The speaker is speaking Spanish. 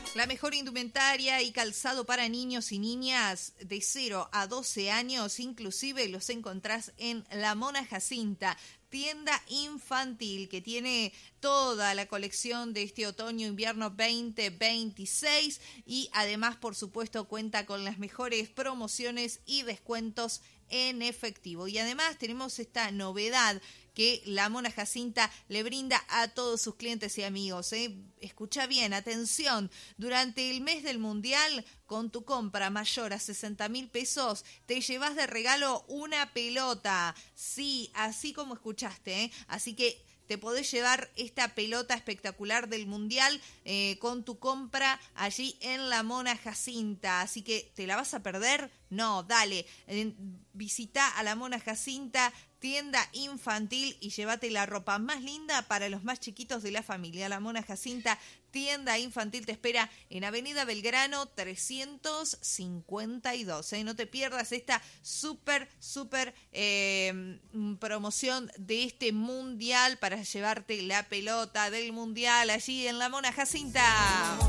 La mejor indumentaria y calzado para niños y niñas de 0 a 12 años, inclusive los encontrás en La Mona Jacinta, tienda infantil que tiene toda la colección de este otoño-invierno 2026 y además, por supuesto, cuenta con las mejores promociones y descuentos en efectivo. Y además tenemos esta novedad que La Mona Jacinta le brinda a todos sus clientes y amigos. Escucha bien, atención, durante el mes del Mundial, con tu compra mayor a 60.000 pesos, te llevas de regalo una pelota. Sí, así como escuchaste, Así que te podés llevar esta pelota espectacular del Mundial con tu compra allí en La Mona Jacinta. Así que, ¿te la vas a perder? No, dale, visita a La Mona Jacinta, tienda infantil, y llévate la ropa más linda para los más chiquitos de la familia. La Mona Jacinta, tienda infantil, te espera en Avenida Belgrano 352. No te pierdas esta súper promoción de este Mundial para llevarte la pelota del Mundial allí en La Mona Jacinta.